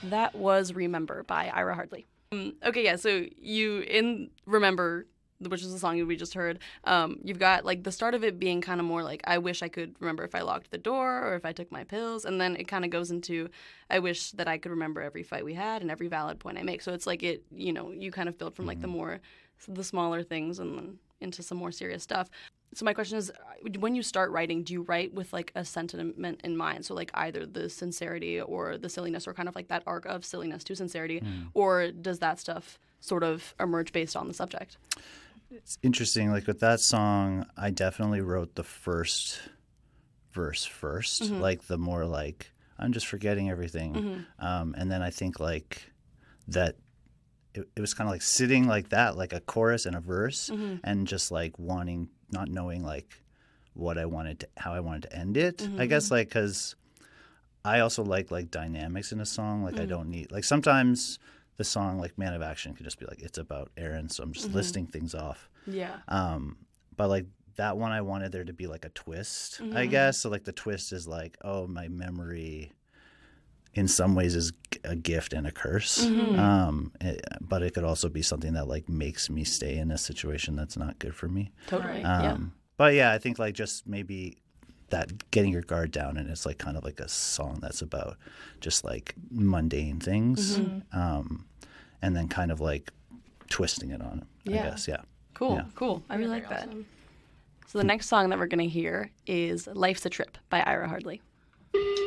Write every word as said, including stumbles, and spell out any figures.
That was Remember by Ira Hardley. Um, okay, yeah, so you, in Remember, which is the song we just heard, um, you've got, like, the start of it being kind of more like, I wish I could remember if I locked the door or if I took my pills, and then it kind of goes into, I wish that I could remember every fight we had and every valid point I make. So it's like it, you know, you kind of build from, like, the more, the smaller things and then into some more serious stuff. So my question is, when you start writing, do you write with, like, a sentiment in mind? So, like, either the sincerity or the silliness, or kind of like that arc of silliness to sincerity, mm. or does that stuff sort of emerge based on the subject? It's interesting. Like, with that song, I definitely wrote the first verse first, mm-hmm. like the more like, I'm just forgetting everything. Mm-hmm. Um, and then I think, like, that it, it was kind of like sitting like that, like a chorus and a verse, mm-hmm. and just, like, wanting – not knowing, like, what I wanted to, how I wanted to end it. Mm-hmm. I guess, like, because I also like, like, dynamics in a song. Like, mm-hmm. I don't need, like, sometimes the song, like, Man of Action could just be, like, it's about Aaron, so I'm just mm-hmm. listing things off. Yeah. Um, but, like, that one I wanted there to be, like, a twist, mm-hmm. I guess. So, like, the twist is, like, oh, my memory in some ways is a gift and a curse. Mm-hmm. Um, it, but it could also be something that, like, makes me stay in a situation that's not good for me. Totally. Um, yeah. But yeah, I think, like, just maybe that getting your guard down, and it's, like, kind of like a song that's about just, like, mundane things. Mm-hmm. Um, and then kind of, like, twisting it on it, yeah. I guess. Yeah. Cool. Yeah. Cool. I really Very like that. awesome. So the next song that we're going to hear is Life's a Trip by Ira Hardley.